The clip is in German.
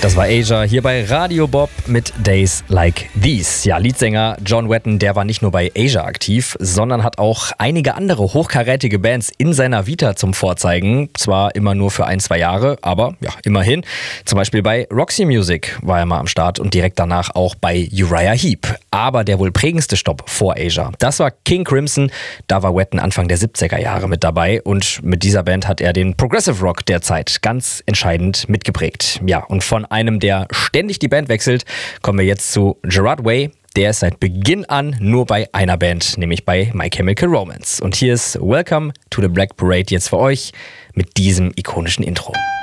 Das war Asia hier bei Radio Bob mit Days Like These. Ja, Leadsänger John Wetton, der war nicht nur bei Asia aktiv, sondern hat auch einige andere hochkarätige Bands in seiner Vita zum Vorzeigen. Zwar immer nur für 1-2 Jahre, aber ja, immerhin. Zum Beispiel bei Roxy Music war er mal am Start und direkt danach auch bei Uriah Heep. Aber der wohl prägendste Stopp vor Asia, das war King Crimson. Da war Wetton Anfang der 70er Jahre mit dabei und mit dieser Band hat er den Progressive Rock der Zeit ganz entscheidend mitgeprägt. Ja, und von einem, der ständig die Band wechselt, kommen wir jetzt zu Gerard Way. Der ist seit Beginn an nur bei einer Band, nämlich bei My Chemical Romance. Und hier ist Welcome to the Black Parade jetzt für euch mit diesem ikonischen Intro.